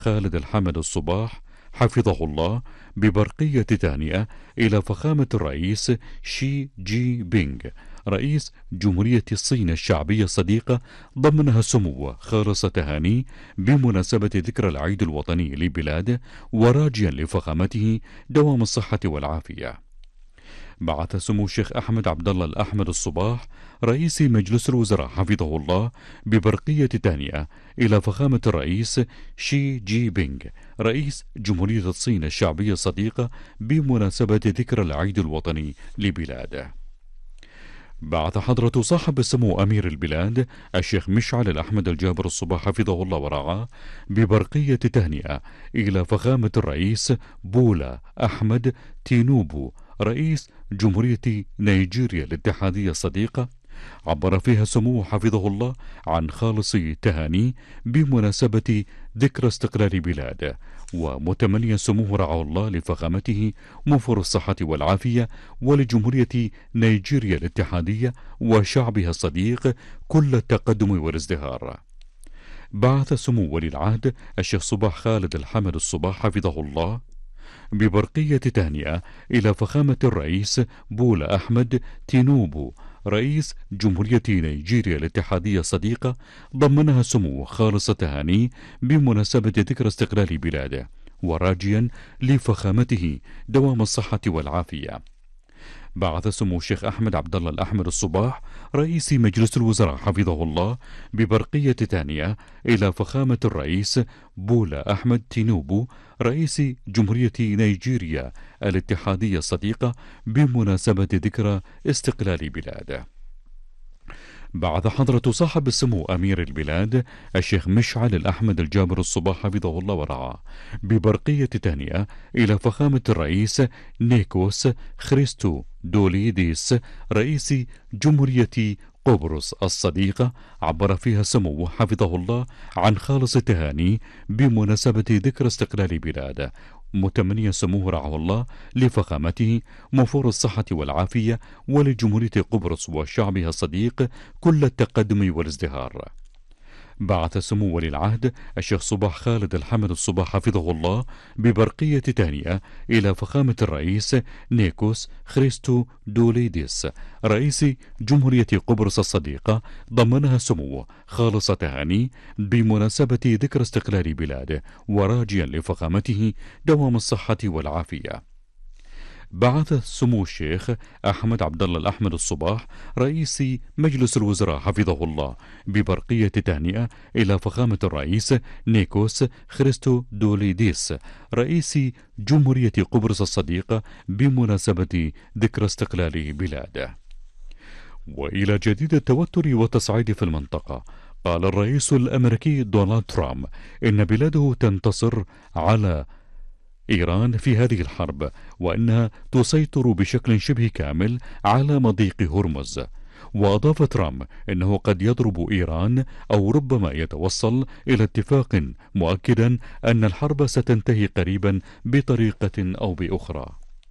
خالد الحمد الصباح حفظه الله ببرقية تهنئة إلى فخامة الرئيس شي جي بينغ رئيس جمهورية الصين الشعبية الصديقة، ضمنها سموه خالص تهاني بمناسبة ذكرى العيد الوطني لبلاده، وراجيا لفخامته دوام الصحة والعافية. بعث سمو الشيخ أحمد عبد الله الأحمد الصباح رئيس مجلس الوزراء حفظه الله ببرقية تهنئة إلى فخامة الرئيس شي جي بينغ رئيس جمهورية الصين الشعبية الصديقة بمناسبة ذكرى العيد الوطني لبلاده. بعث حضرة صاحب السمو أمير البلاد الشيخ مشعل الأحمد الجابر الصباح حفظه الله ورعاه ببرقية تهنئة إلى فخامة الرئيس بولا أحمد تينوبو رئيس جمهورية نيجيريا الاتحادية الصديقة، عبر فيها سموه حفظه الله عن خالص تهاني بمناسبة ذكرى استقلال بلاده، ومتمنيا سموه رعاه الله لفخامته موفر الصحة والعافية، ولجمهورية نيجيريا الاتحادية وشعبها الصديق كل التقدم والازدهار. بعث سمو ولي العهد الشيخ صباح خالد الحمد الصباح حفظه الله ببرقية تهنئة إلى فخامة الرئيس بولا أحمد تينوبو رئيس جمهورية نيجيريا الاتحادية الصديقة، ضمنها سمو خالص تهاني بمناسبة ذكرى استقلال بلاده، وراجيا لفخامته دوام الصحة والعافية. بعث سمو الشيخ أحمد عبد الله الأحمد الصباح رئيس مجلس الوزراء حفظه الله ببرقية تهنئة إلى فخامة الرئيس بولا أحمد تينوبو رئيس جمهورية نيجيريا الاتحادية الصديقة بمناسبة ذكرى استقلال بلاده. بعث حضرة صاحب السمو أمير البلاد الشيخ مشعل الأحمد الجابر الصباح حفظه الله ورعاه ببرقية تهنئة إلى فخامة الرئيس نيكوس خريستو دوليديس رئيس جمهورية قبرص الصديقة، عبر فيها سموه حفظه الله عن خالص التهاني بمناسبة ذكرى استقلال بلاده، متمنيا سموه رعاه الله لفخامته موفور الصحة والعافية، ولجمهورية قبرص وشعبها الصديق كل التقدم والازدهار. بعث سمو ولي العهد الشيخ صباح خالد الحمد الصباح حفظه الله ببرقية تهنئة إلى فخامة الرئيس نيكوس خريستو دوليديس رئيس جمهورية قبرص الصديقة، ضمنها سموه خالص تهاني بمناسبة ذكرى استقلال بلاده، وراجيا لفخامته دوام الصحة والعافية. بعث سمو الشيخ أحمد عبد الله الأحمد الصباح رئيس مجلس الوزراء حفظه الله ببرقية تهنئة إلى فخامة الرئيس نيكوس خريستو دوليديس رئيس جمهورية قبرص الصديقة بمناسبة ذكرى استقلال بلاده. وإلى جديد التوتر والتصعيد في المنطقة، قال الرئيس الأمريكي دونالد ترامب إن بلاده تنتصر على إيران في هذه الحرب، وأنها تسيطر بشكل شبه كامل على مضيق هرمز. وأضاف ترامب أنه قد يضرب إيران أو ربما يتوصل إلى اتفاق، مؤكدا أن الحرب ستنتهي قريبا بطريقة أو بأخرى.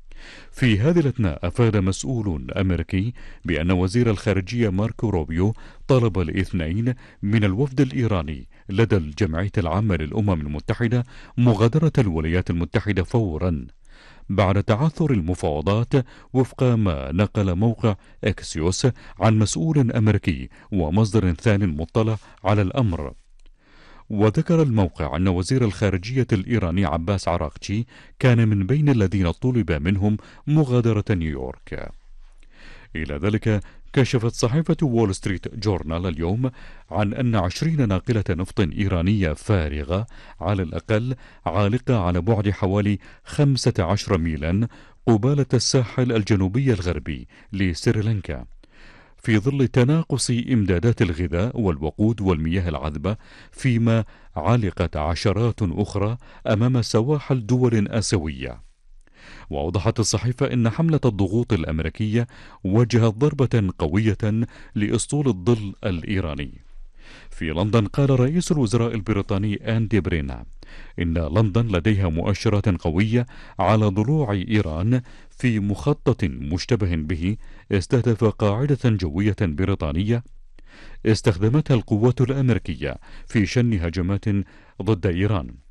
في هذه الأثناء أفاد مسؤول أمريكي بأن وزير الخارجية ماركو روبيو طلب الاثنين من الوفد الإيراني لدى الجمعية العامة للأمم المتحدة مغادرة الولايات المتحدة فورا بعد تعثر المفاوضات، وفق ما نقل موقع إكسيوس عن مسؤول أمريكي ومصدر ثاني مطلع على الأمر. وذكر الموقع أن وزير الخارجية الإيراني عباس عراقچي كان من بين الذين طلب منهم مغادرة نيويورك. إلى ذلك كشفت صحيفة وول ستريت جورنال اليوم عن أن 20 ناقلة نفط إيرانية فارغة على الأقل عالقة على بعد حوالي 15 ميلا قبالة الساحل الجنوبي الغربي لسريلانكا، في ظل تناقص إمدادات الغذاء والوقود والمياه العذبة، فيما علقت عشرات أخرى أمام سواحل دول آسيوية. وأوضحت الصحيفة أن حملة الضغوط الأمريكية وجهت ضربة قوية لأسطول الظل الإيراني. في لندن قال رئيس الوزراء البريطاني أندي برينا إن لندن لديها مؤشرات قوية على ضلوع إيران في مخطط مشتبه به استهدف قاعدة جوية بريطانية استخدمتها القوات الأمريكية في شن هجمات ضد إيران.